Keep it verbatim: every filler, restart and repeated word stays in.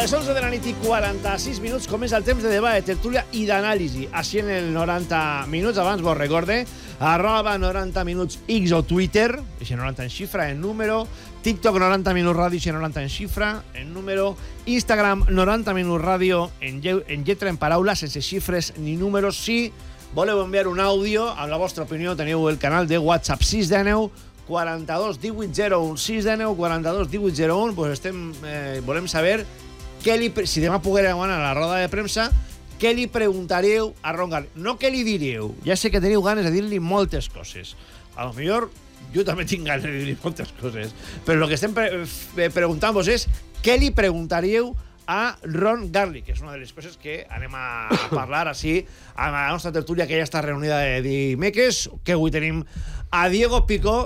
les onze de la nit i quaranta-sis minuts comença el temps de debat, de tertúlia i d'anàlisi. Així en el noranta minuts, abans vos recorde, arroba noranta minuts X o Twitter, i noranta en xifra, en número, TikTok noranta minuts ràdio, i noranta en xifra, en número, Instagram noranta minuts ràdio, en, en lletra, en paraula, sense xifres ni números. Si voleu enviar un àudio, amb la vostra opinió teniu el canal de WhatsApp sis de nou quaranta-dos divuit zero un, sis de nou quaranta-dos divuit zero un, pues estem, eh, volem saber què li, si demà poguéreu anar a la roda de premsa, què li preguntaríeu a Ron Garlic. No què li diríeu, ja sé que teniu ganes de dir-li moltes coses. A lo millor jo també tinc ganes de dir-li moltes coses, però el que estem pre preguntant-vos és què li preguntaríeu a Ron Garlic, que és una de les coses que anem a parlar així a la nostra tertúlia, que ja està reunida de dimecres, que avui tenim a Diego Picó,